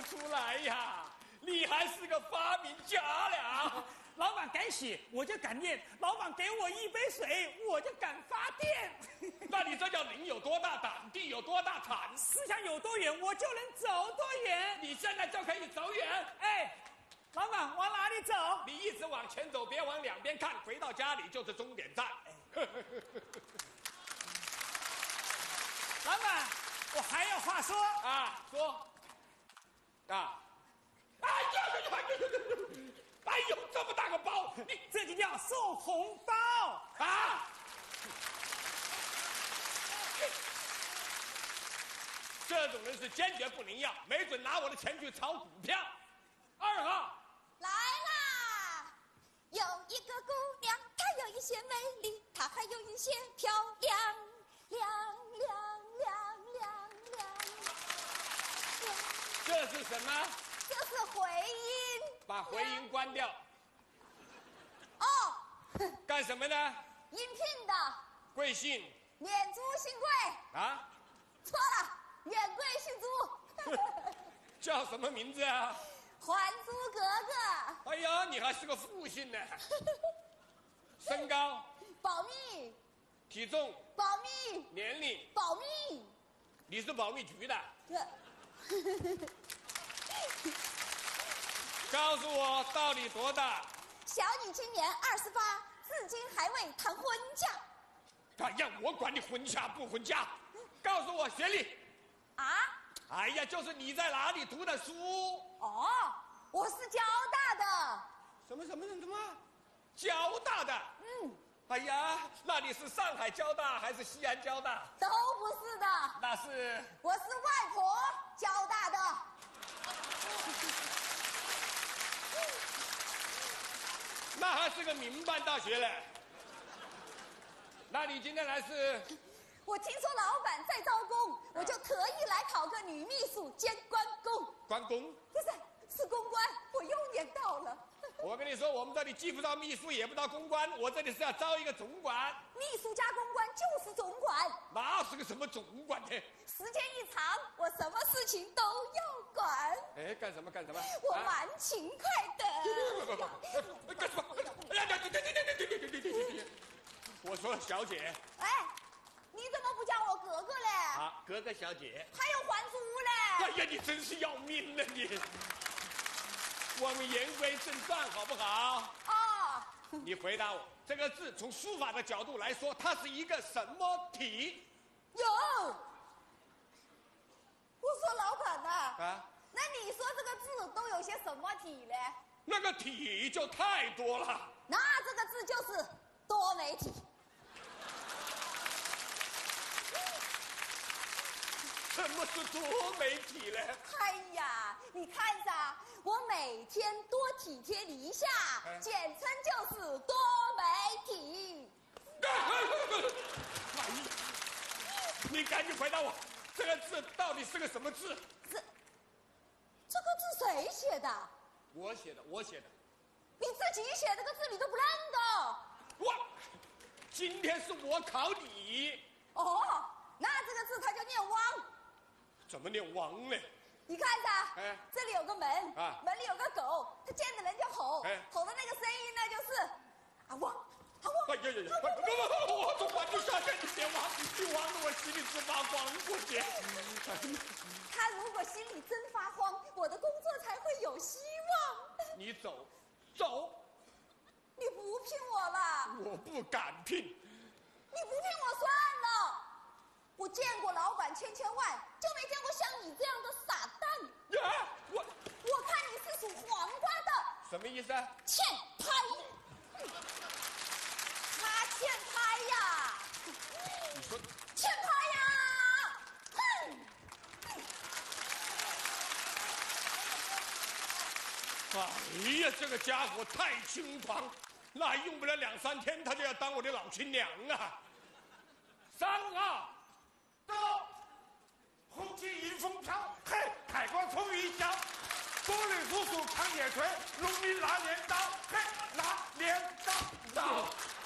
不出来呀！你还是个发明家了。 老板敢写，我就敢念；老板给我一杯水，我就敢发电。 那你这叫人有多大胆，地有多大产。 思想有多远，我就能走多远。 你现在就可以走远。 哎，老板往哪里走？ 你一直往前走，别往两边看，回到家里就是终点站。 老板，我还有话说啊，说啊。哎呀！哎呦，这么大个包，你这就叫送红包啊！这种人是坚决不能要，没准拿我的钱去炒股票。2号来啦！有一个姑娘，她有一些美丽，她还有一些漂亮，亮亮亮亮亮。 这是什么？ 这是回音。 把回音关掉。 哦。 干什么呢？ 应聘的。 贵姓？ 免租新贵。 啊？ 错了，免贵姓朱。 叫什么名字啊？ 还珠格格。 哎呀，你还是个复姓呢。身高？ 保密。 体重？ 保密。 年龄？ 保密。 你是保密局的？告诉我到底多大？ 小女今年28，至今还未谈婚嫁。 哎呀，我管你婚嫁不婚嫁。告诉我学历。 啊？ 哎呀，就是你在哪里读的书？ 哦，我是交大的。 什么？交大的？ 嗯。 哎呀，那你是上海交大还是西安交大？ 都不是的。 那是？ 我是外婆交大的。 那还是个民办大学嘞。那你今天来是？ 我听说老板在招工，我就特意来考个女秘书兼关公。 关公？ 不是，是公关，我又年到了。 我跟你说，我们这里既不招秘书，也不招公关，我这里是要招一个总管。 秘书加公关就是总管。 那是个什么总管呢？ 时间一长，我什么事情都要管。 哎，干什么？ 我蛮勤快的。 干什么？哎呀，对！我说小姐。 哎，你怎么不叫我格格嘞？ 啊，格格小姐。 还有还珠嘞？ 哎呀，你真是要命了你！我们言归正传，好不好？ 哦。 你回答我，这个字从书法的角度来说，它是一个什么体？ 有。我说老板呐。 啊。 那你说这个字都有些什么体嘞？ 那个体就太多了。 那这个字就是多媒体。 什么是多媒体呢？ 哎呀，你看噻，我每天多体贴你一下，简称就是多媒体。 你赶紧回答我，这个字到底是个什么字？ 这个字谁写的？ 我写的。 你自己写这个字你都不认得？ 今天是我考你。 哦，那这个字它就念汪。 怎么念汪呢？ 你看噻，这里有个门，门里有个狗，它见着人就吼，吼的那个声音呢就是啊汪啊汪。 哎呀！我总管你下去，你别汪，你汪得我心里直发慌过去。 他如果心里真发慌，我的工作才会有希望。 你走。 你不聘我了？ 我不敢聘。 你不聘我算了。我见过老板千万，就没见过像你这样的傻蛋。我看你是属黄瓜的。 什么意思啊？ 欠拍。他欠拍呀。 你说欠拍呀。哼。 哎呀，这个家伙太轻狂，那用不了2、3天，他就要当我的老亲娘啊！3号。 到，红旗迎风飘，嘿，海光冲云霄，风里叔叔扛野锤，农民拿镰刀，嘿，拿镰刀。到。